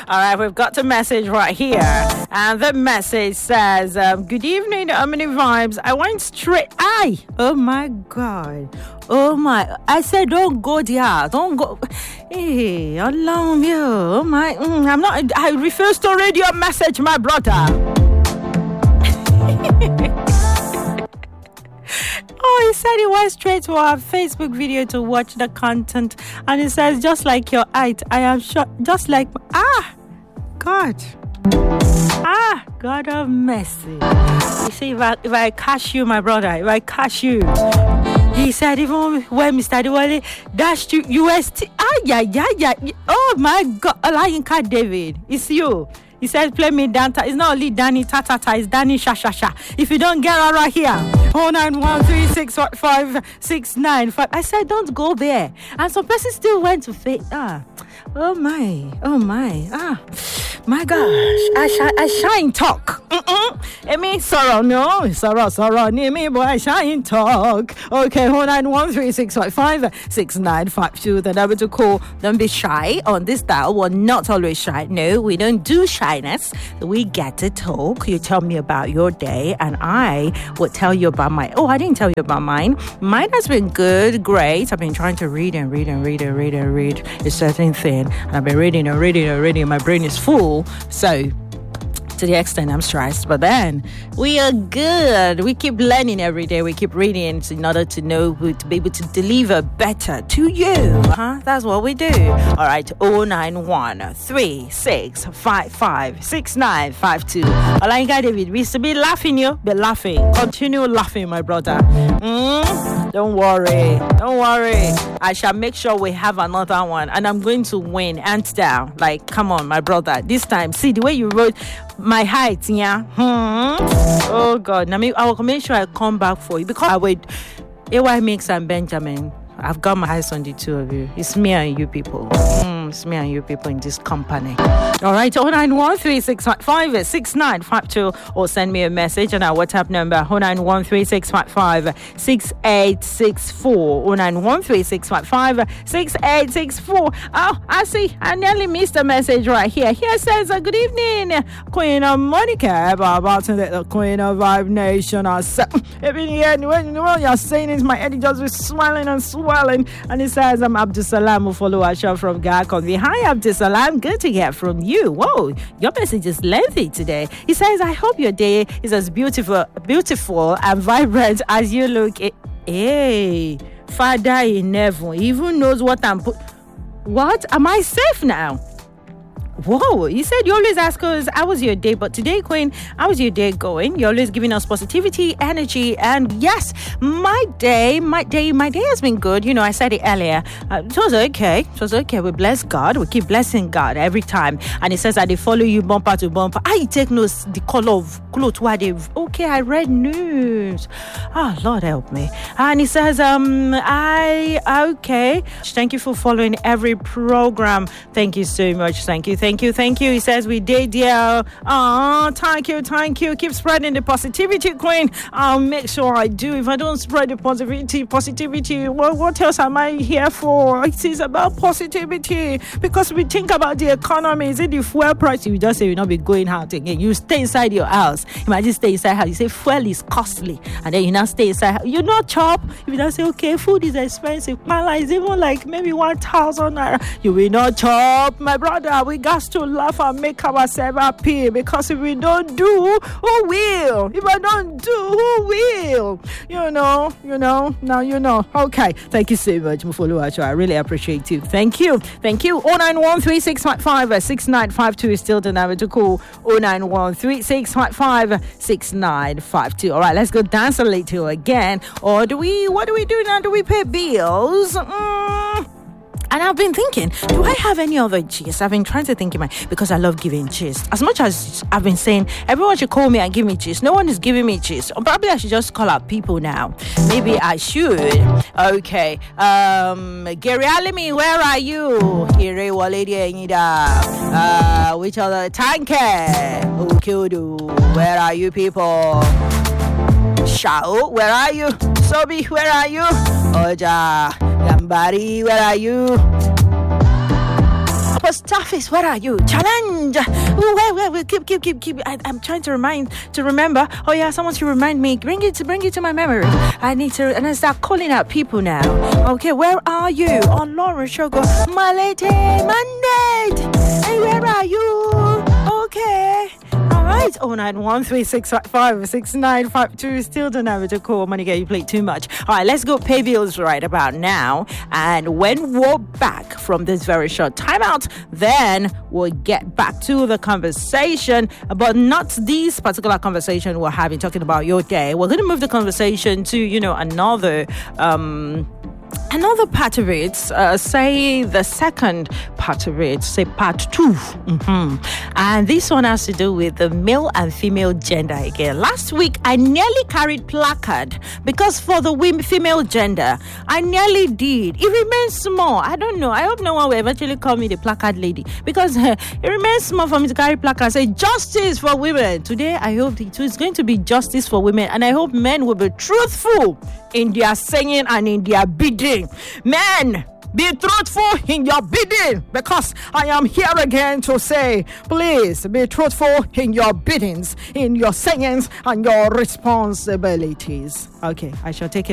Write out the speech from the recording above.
All right, we've got a message right here. And the message says, good evening, Omni Vibes. I went straight. Oh my God. Oh my. I said, don't go there. Don't go. Hey, allow me. Oh my. I'm not. I refuse to read your message, my brother. Oh, he said he went straight to our Facebook video to watch the content. And he says, just like your height, I am sure, just like, God. God of mercy. You see, if I catch you, my brother, if I catch you, he said, even when Mr. Diwali dashed you, UST, oh my God, Olayinka David, it's you. He said, play me Danta. It's not only Danny Tatata, it's Danny Shashasha. If you don't get out right here, 091365569. I said, don't go there. And some person still went to faith. Oh my. My gosh. I shine talk. Emi, sorrow, no. Sorrow, near me, boy, I shine talk. Okay, 09136556952. The number to call. Don't be shy on this dial. We're not always shy. No, we don't do shyness. We get to talk. You tell me about your day, and I will tell you about mine. Oh, I didn't tell you about mine. Mine has been good, great. I've been trying to read a certain thing, and I've been reading. My brain is full. So, to the extent I'm stressed, but then we are good. We keep learning every day. We keep reading in order to know, to be able to deliver better to you. That's what we do. All right, 09136556952. Olayinka David, we used to be laughing, be laughing. Continue laughing, my brother. Don't worry. I shall make sure we have another one, and I'm going to win, hands down. Like, come on, my brother. This time, see the way you wrote my height, yeah. Oh God, I will make sure I come back for you, because I would. AY Mix and Benjamin, I've got my eyes on the two of you. It's me and you people. It's me and you people in this company. All right, 09136556952, or send me a message on our WhatsApp number 09136556864. 09136556864. Oh, I see. I nearly missed a message right here. Here says, good evening, Queen of Monica. About to the Queen of Vibe Nation. When you're saying it, my head just is swelling. And it says, I'm Abdusalam, who follow our show from Gakonvi. Hi, Abdusalam. Good to hear from you. Whoa, your message is lengthy today. He says, I hope your day is as beautiful and vibrant as you look. Hey, Father in heaven, he even knows what I'm What? Am I safe now? Whoa, you said you always ask us, how was your day? But today, Queen, how was your day going? You're always giving us positivity, energy, and yes, my day has been good. You know, I said it earlier. It was okay. We bless God. We keep blessing God every time. And it says that they follow you bumper to bumper. I take notes, the color of clothes where they've. Okay, I read news. Oh, Lord help me. And it says, okay. Thank you for following every program. Thank you so much. Thank you. He says we did, yeah. Thank you. Keep spreading the positivity, Queen. I'll make sure I do. If I don't spread the positivity, well, what else am I here for? It is about positivity, because we think about the economy. Is it the fuel price? You just say you'll not be going out again. You stay inside your house. Imagine stay inside house. You say fuel is costly, and then you now stay inside. You not chop. You now say, okay, food is expensive. Mala is even like maybe 1,000 naira. You will not chop, my brother. We got to laugh and make ourselves happy, because if we don't do, who will? If I don't do, who will? You know. Now you know. Okay, thank you so much, Mufulu. I really appreciate you. Thank you. 09136556952 is still the number to call. 09136556952. All right, let's go dance a little again. Or what do we do now? Do we pay bills? And I've been thinking, do I have any other gist? I've been trying to think because I love giving gist. As much as I've been saying, everyone should call me and give me gist. No one is giving me gist. Or probably I should just call out people now. Maybe I should. Okay. Gary Alimi, where are you? Which other? Tanke. Ukudu. Where are you people? Shao, where are you? Sobi, where are you? Oja. Gambari, where are you? Starface, where are you? Challenge. Wait. Keep. I'm trying to remember. Oh yeah, someone should remind me. Bring it to my memory. I need to, and I start calling out people now. Okay, where are you? Oh, Lauren Shogo, Malete, Monday. Hey, where are you? Okay. All right. 09136556952. Still don't have it to call. Money Girl, you played too much. All right, let's go pay bills right about now. And when we're back from this very short timeout, then we'll get back to the conversation, but not this particular conversation we're having, talking about your day. We're going to move the conversation to, another part of it, say the second part of it, say part 2. And this one has to do with the male and female gender again. Last week, I nearly carried placard because for the female gender, I nearly did. It remains small. I don't know. I hope no one will eventually call me the placard lady because it remains small for me to carry placard. Say justice for women. Today, I hope it is going to be justice for women, and I hope men will be truthful in their saying and in their bidding. Men, be truthful in your bidding, because I am here again to say, please be truthful in your biddings, in your sayings and your responsibilities. Okay, I shall take it.